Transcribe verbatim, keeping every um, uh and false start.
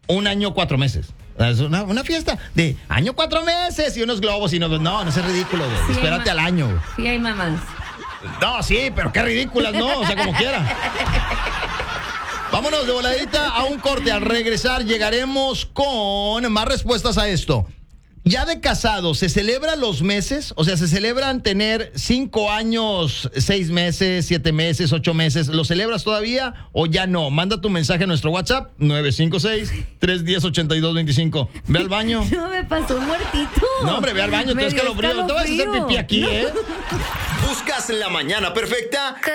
un año, cuatro meses. Es una, una fiesta de año, cuatro meses y unos globos y no, no, no es ridículo, güey. Sí, Espérate al año, güey. Sí, hay mamás. No, sí, pero qué ridículas, no, o sea, como quiera. Vámonos de voladita a un corte. Al regresar llegaremos con más respuestas a esto. Ya de casado, ¿se celebran los meses? O sea, ¿se celebran tener cinco años, seis meses, siete meses, ocho meses? ¿Lo celebras todavía o ya no? Manda tu mensaje a nuestro WhatsApp, nueve cinco seis, tres uno cero, ocho dos dos cinco. Ve al baño. No, me pasó un muertito. No, hombre, ve al baño, te Me das dio calofrío. No te vas a hacer escalofrío. pipí aquí, ¿eh? ¿Buscas la mañana perfecta?